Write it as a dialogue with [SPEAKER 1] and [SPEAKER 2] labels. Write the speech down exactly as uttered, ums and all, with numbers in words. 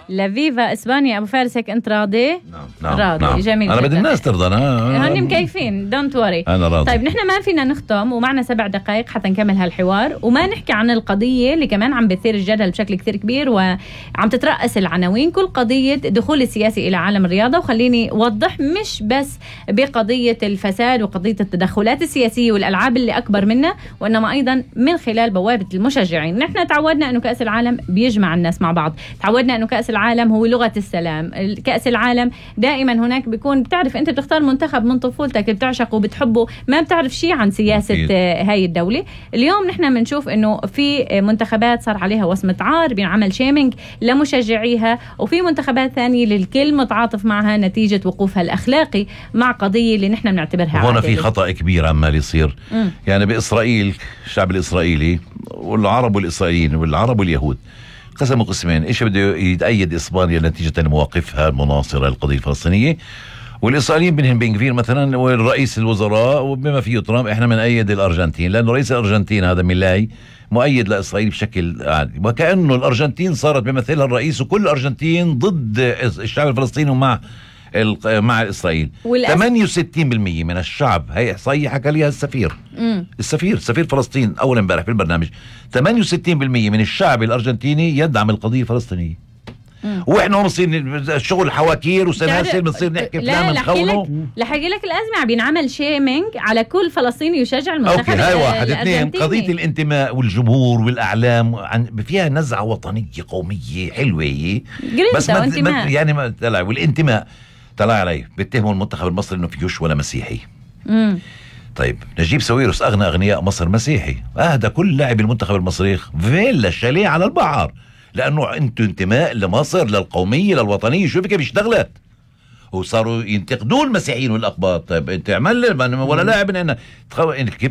[SPEAKER 1] لفيفا اسبانيا. ابو فارس هيك انت راضي؟
[SPEAKER 2] نعم نعم
[SPEAKER 1] راضي
[SPEAKER 2] نعم.
[SPEAKER 1] جميل.
[SPEAKER 2] انا بدي الناس ترضى. انا
[SPEAKER 1] هني مكيفين دونت وري.
[SPEAKER 2] انا راضي.
[SPEAKER 1] طيب نحن ما فينا نختم ومعنا سبع دقائق حتى نكمل هالحوار وما نحكي عن القضيه اللي كمان عم بثير الجدل بشكل كثير كبير وعم تترأس العناوين، كل قضيه دخول السياسي الى عالم الرياضه. وخليني اوضح مش بس بقضيه الفساد وقضيه التدخلات السياسيه والالعاب اللي اكبر منها، وانما ايضا من خلال بوابه المشجعين. نحن تعودنا انه كاس العالم بيجمع الناس مع بعض، تعودنا انه كاس العالم هو لغه السلام. كاس العالم دائما هناك بيكون بتعرف انت بتختار منتخب من طفولتك بتعشقه وبتحبه، ما بتعرف شيء عن سياسه هاي الدوله. اليوم نحن بنشوف انه في منتخبات صار عليها وصمه عار بينعمل شيمينج لمشجعيها، وفي منتخبات ثانيه للكل متعاطف معها نتيجه وقوفها الاخلاقي مع قضيه اللي نحن بنعتبرها
[SPEAKER 2] هون في خطا كبير عمال يصير. م. يعني باسرائيل الشعب الاسرائيلي والعرب والاسرائيليين والعرب واليهود قسموا قسمين، ايش بده يتأيد اسبانيا نتيجه لمواقفها المناصره للقضيه الفلسطينيه، والاسرائيليين بينهم بن غفير مثلا والرئيس الوزراء وبما فيه ترامب احنا بنأيد الارجنتين، لانه رئيس الارجنتين هذا ميلاي مؤيد لاسرائيل بشكل عادي، وكانه الارجنتين صارت بمثلها الرئيس وكل الارجنتين ضد الشعب الفلسطيني ومع مع إسرائيل. ثمانية وستين بالمئة من الشعب، هي إحصائية حكى ليها السفير مم. السفير سفير فلسطين أول امبارح في البرنامج، ثمانية وستين بالمئة من الشعب الأرجنتيني يدعم القضية الفلسطينية. مم. واحنا بنصير شغل حواكير وسلاسل بنصير نحكي فلان نخونه.
[SPEAKER 1] لحكي لك الأزمة عم بينعمل شيمينج على كل فلسطيني يشجع المنتخب.
[SPEAKER 2] اوكي هاي واحد. اثنين، قضية الانتماء والجمهور والأعلام عن فيها نزعة وطنية قومية حلوة بس ما يعني ما طلع. والانتماء طلع علي بيتهموا المنتخب المصري انه فيوش ولا مسيحي. امم طيب نجيب ساويرس اغنى اغنياء مصر مسيحي، اهدى كل لاعب المنتخب المصري فيلا شاليه على البحر، لانه انتوا انتماء لمصر للقوميه للوطنيه. شوف كيف اشتغلت وصاروا ينتقدون المسيحيين والاقباط. طيب انت عمل ولا لاعب ان كيف